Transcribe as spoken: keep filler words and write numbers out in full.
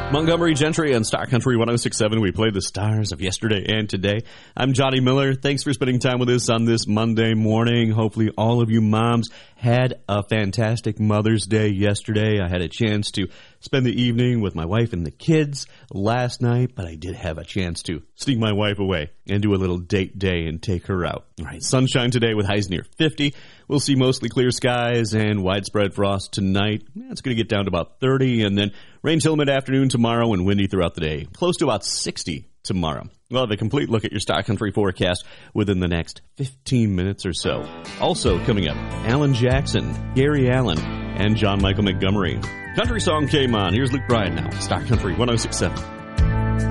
Montgomery Gentry and Star Country one oh six point seven. We play the stars of yesterday and today. I'm Johnny Miller. Thanks for spending time with us on this Monday morning. Hopefully all of you moms had a fantastic Mother's Day yesterday. I had a chance to spend the evening with my wife and the kids last night, but I did have a chance to sneak my wife away and do a little date day and take her out. All right, sunshine today with highs near fifty. We'll see mostly clear skies and widespread frost tonight. It's going to get down to about thirty, and then rain till mid-afternoon tomorrow and windy throughout the day. Close to about sixty tomorrow. We'll have a complete look at your Star Country forecast within the next fifteen minutes or so. Also coming up, Alan Jackson, Gary Allen, and John Michael Montgomery. Country song came on. Here's Luke Bryan now. Star Country one oh six point seven.